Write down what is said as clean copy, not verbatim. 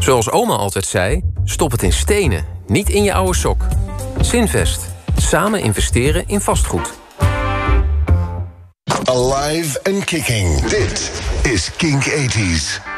Zoals oma altijd zei, stop het in stenen, niet in je oude sok. Zinvest. Samen investeren in vastgoed. Alive and kicking. Dit is Kink 80s.